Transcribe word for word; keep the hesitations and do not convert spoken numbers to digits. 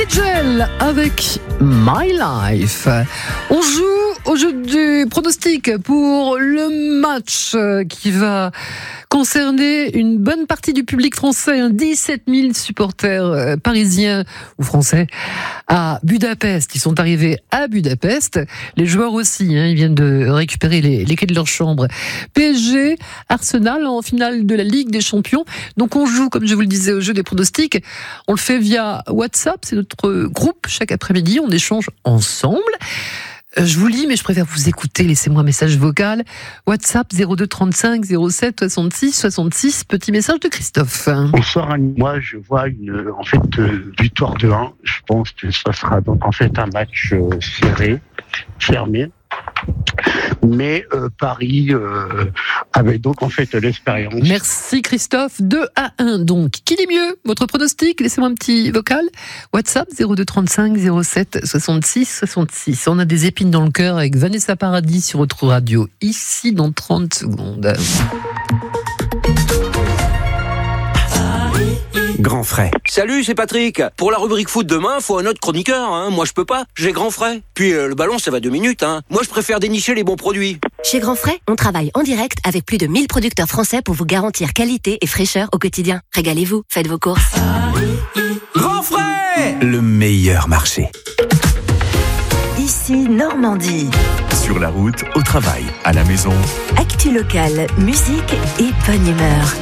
Angel avec My Life. On joue au jeu du pronostic pour le match qui va concerner une bonne partie du public français, hein, dix-sept mille supporters parisiens ou français à Budapest. Ils sont arrivés à Budapest. Les joueurs aussi, hein, ils viennent de récupérer les, les clés de leur chambre. P S G, Arsenal en finale de la Ligue des Champions. Donc on joue, comme je vous le disais, au jeu des pronostics. On le fait via WhatsApp, c'est notre groupe. Chaque après-midi, on échange ensemble. Je vous lis, mais je préfère vous écouter. Laissez-moi un message vocal. WhatsApp zéro deux trente-cinq zéro sept soixante-six soixante-six. Petit message de Christophe. Bonsoir, moi je vois une en fait euh, victoire de un. Je pense que ça sera donc en fait un match euh, serré, fermé. Mais euh, Paris euh, avait donc en fait l'expérience. Merci Christophe. deux à un donc. Qui dit mieux? Votre pronostic? Laissez-moi un petit vocal. WhatsApp zéro deux trente-cinq zéro sept soixante-six soixante-six. On a des épines dans le cœur avec Vanessa Paradis sur votre radio. Ici dans trente secondes. Grand frais. Salut, c'est Patrick. Pour la rubrique foot demain, faut un autre chroniqueur. Hein. Moi, je peux pas. J'ai grand frais. Puis euh, le ballon, ça va deux minutes. Hein. Moi, je préfère dénicher les bons produits. Chez Grand Frais, on travaille en direct avec plus de mille producteurs français pour vous garantir qualité et fraîcheur au quotidien. Régalez-vous, faites vos courses. Grand frais, le meilleur marché. Ici Normandie. Sur la route, au travail, à la maison. Actu locale, musique et bonne humeur.